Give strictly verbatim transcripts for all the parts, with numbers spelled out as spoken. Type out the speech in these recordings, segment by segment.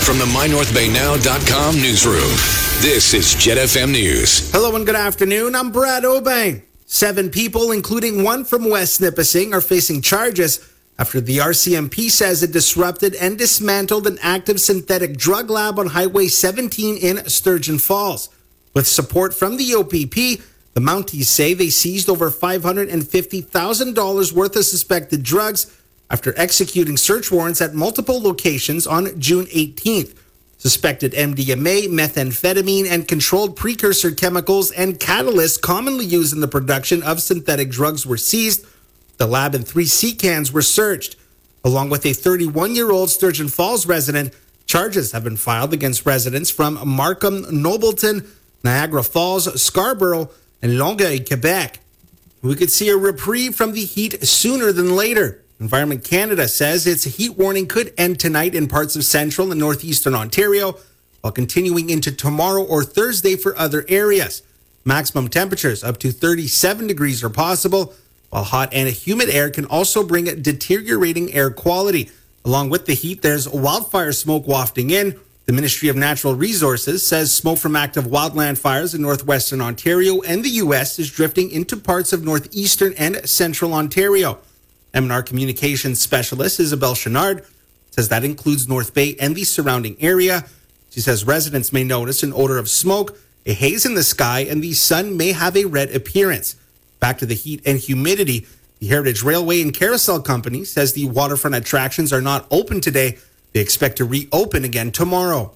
From the my north bay now dot com newsroom, this is Jet F M News. Hello and good afternoon. I'm Brad Obang. Seven people, including one from West Nipissing, are facing charges after the R C M P says it disrupted and dismantled an active synthetic drug lab on Highway seventeen in Sturgeon Falls. With support from the O P P, the Mounties say they seized over five hundred fifty thousand dollars worth of suspected drugs after executing search warrants at multiple locations on June eighteenth. Suspected M D M A, methamphetamine, and controlled precursor chemicals and catalysts commonly used in the production of synthetic drugs were seized. The lab and three sea cans were searched. Along with a thirty-one-year-old Sturgeon Falls resident, charges have been filed against residents from Markham, Nobleton, Niagara Falls, Scarborough, and Longueuil, Quebec. We could see a reprieve from the heat sooner than later. Environment Canada says its heat warning could end tonight in parts of central and northeastern Ontario, while continuing into tomorrow or Thursday for other areas. Maximum temperatures up to thirty-seven degrees are possible, while hot and humid air can also bring deteriorating air quality. Along with the heat, there's wildfire smoke wafting in. The Ministry of Natural Resources says smoke from active wildland fires in northwestern Ontario and the U S is drifting into parts of northeastern and central Ontario. M and R Communications Specialist Isabelle Chenard says that includes North Bay and the surrounding area. She says residents may notice an odor of smoke, a haze in the sky, and the sun may have a red appearance. Back to the heat and humidity, the Heritage Railway and Carousel Company says the waterfront attractions are not open today. They expect to reopen again tomorrow.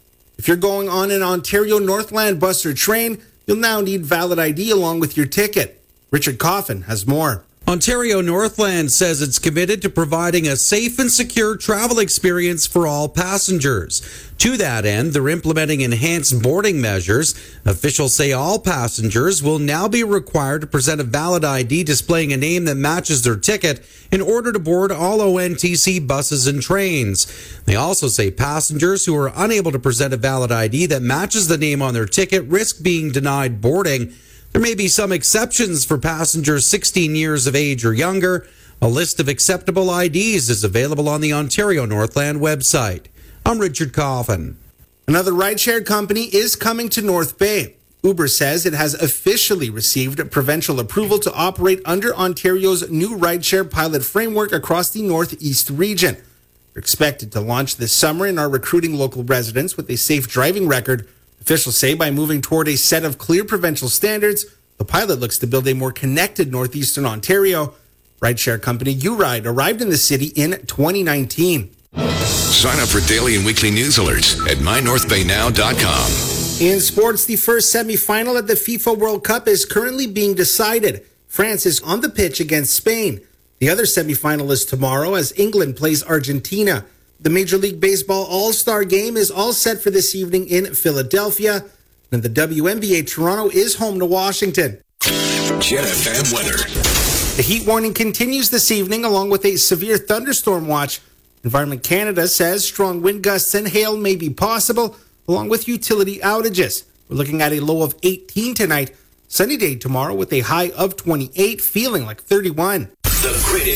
If you're going on an Ontario Northland bus or train, you'll now need valid I D along with your ticket. Richard Coffin has more. Ontario Northland says it's committed to providing a safe and secure travel experience for all passengers. To that end, they're implementing enhanced boarding measures. Officials say all passengers will now be required to present a valid I D displaying a name that matches their ticket in order to board all O N T C buses and trains. They also say passengers who are unable to present a valid I D that matches the name on their ticket risk being denied boarding. There may be some exceptions for passengers sixteen years of age or younger. A list of acceptable I Ds is available on the Ontario Northland website. I'm Richard Coffin. Another rideshare company is coming to North Bay. Uber says it has officially received provincial approval to operate under Ontario's new rideshare pilot framework across the Northeast region. They're expected to launch this summer and are recruiting local residents with a safe driving record. Officials say by moving toward a set of clear provincial standards, the pilot looks to build a more connected northeastern Ontario. Rideshare company U-Ride arrived in the city in twenty nineteen. Sign up for daily and weekly news alerts at my north bay now dot com. In sports, the first semifinal at the FIFA World Cup is currently being decided. France is on the pitch against Spain. The other semifinal is tomorrow as England plays Argentina. The Major League Baseball All-Star Game is all set for this evening in Philadelphia. And the W N B A Toronto is home to Washington. Jet F M weather. The heat warning continues this evening along with a severe thunderstorm watch. Environment Canada says strong wind gusts and hail may be possible along with utility outages. We're looking at a low of eighteen tonight. Sunny day tomorrow with a high of twenty-eight, feeling like thirty-one. The greatest